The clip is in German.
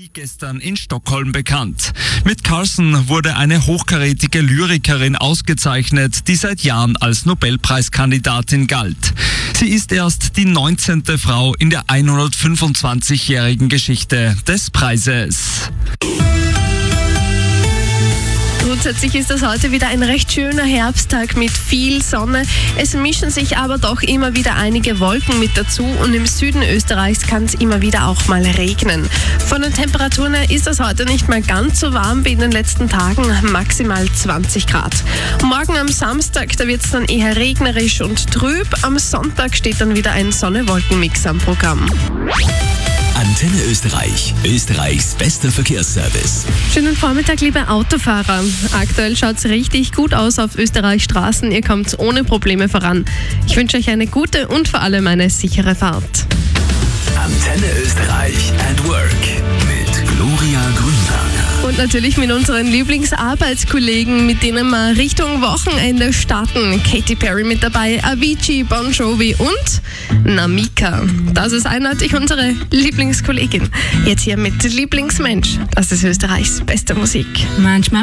wie gestern in Stockholm bekannt. Mit Carlsen wurde eine hochkarätige Lyrikerin ausgezeichnet, die seit Jahren als Nobelpreiskandidatin galt. Sie ist erst die 19. Frau in der 125-jährigen Geschichte des Preises. Grundsätzlich ist das heute wieder ein recht schöner Herbsttag mit viel Sonne. Es mischen sich aber doch immer wieder einige Wolken mit dazu und im Süden Österreichs kann es immer wieder auch mal regnen. Von den Temperaturen her ist das heute nicht mal ganz so warm wie in den letzten Tagen, maximal 20 Grad. Morgen am Samstag, da wird es dann eher regnerisch und trüb. Am Sonntag steht dann wieder ein Sonne-Wolken-Mix am Programm. Antenne Österreich, Österreichs bester Verkehrsservice. Schönen Vormittag, liebe Autofahrer. Aktuell schaut es richtig gut aus auf Österreichs Straßen. Ihr kommt ohne Probleme voran. Ich wünsche euch eine gute und vor allem eine sichere Fahrt. Antenne Österreich at Work mit Gloria Grünberger. Und natürlich mit unseren Lieblingsarbeitskollegen, mit denen wir Richtung Wochenende starten. Katy Perry mit dabei, Avicii, Bon Jovi und Namika. Das ist eindeutig unsere Lieblingskollegin. Jetzt hier mit Lieblingsmensch. Das ist Österreichs beste Musik. Manchmal